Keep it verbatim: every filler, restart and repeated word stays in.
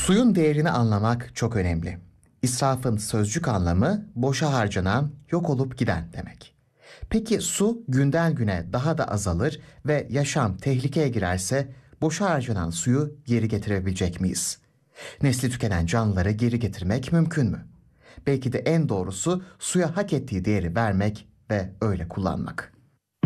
Suyun değerini anlamak çok önemli. İsrafın sözcük anlamı boşa harcanan, yok olup giden demek. Peki su günden güne daha da azalır ve yaşam tehlikeye girerse boşa harcanan suyu geri getirebilecek miyiz? Nesli tükenen canlıları geri getirmek mümkün mü? Belki de en doğrusu suya hak ettiği değeri vermek ve öyle kullanmak.